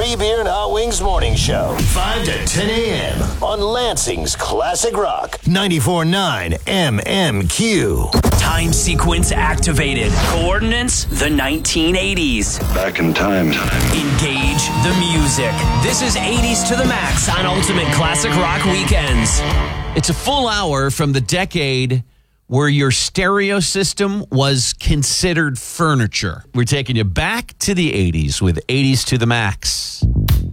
Free Beer and Hot Wings Morning Show. 5 to 10 a.m. on Lansing's Classic Rock. 94.9 MMQ. Time sequence activated. Coordinates, the 1980s. Back in time. Engage the music. This is 80s to the max on Ultimate Classic Rock Weekends. It's a full hour from the decade where your stereo system was considered furniture. We're taking you back to the 80s with 80s to the max.